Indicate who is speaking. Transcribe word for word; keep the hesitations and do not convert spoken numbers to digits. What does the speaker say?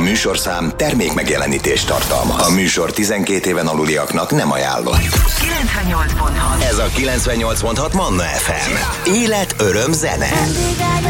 Speaker 1: műsorszám termék megjelenítést tartalmaz. A műsor tizenkét éven aluliaknak nem ajánlott.
Speaker 2: kilencvennyolc pont hat
Speaker 1: Ez a kilencvennyolc pont hat Manna ef em. Élet, öröm, zene.